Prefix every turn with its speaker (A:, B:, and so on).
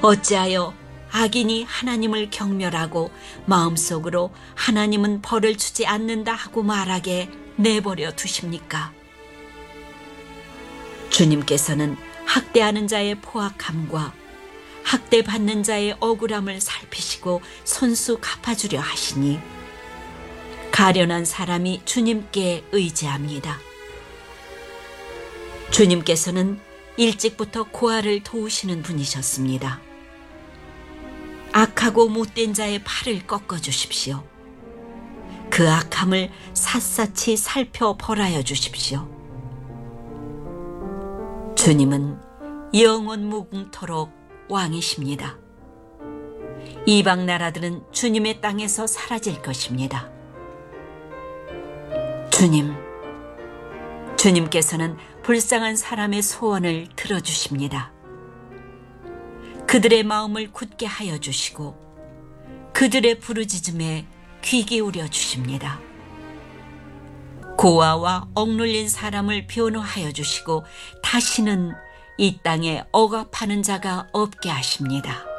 A: 어찌하여 악인이 하나님을 경멸하고 마음속으로 하나님은 벌을 주지 않는다 하고 말하게 내버려 두십니까? 주님께서는 학대하는 자의 포악함과 학대받는 자의 억울함을 살피시고 손수 갚아주려 하시니 가련한 사람이 주님께 의지합니다. 주님께서는 일찍부터 고아를 도우시는 분이셨습니다. 악하고 못된 자의 팔을 꺾어주십시오. 그 악함을 샅샅이 살펴 벌하여 주십시오. 주님은 영원 무궁토록 왕이십니다. 이방 나라들은 주님의 땅에서 사라질 것입니다. 주님께서는 불쌍한 사람의 소원을 들어주십니다. 그들의 마음을 굳게 하여 주시고 그들의 부르짖음에 귀 기울여 주십니다. 고아와 억눌린 사람을 변호하여 주시고 다시는 이 땅에 억압하는 자가 없게 하십니다.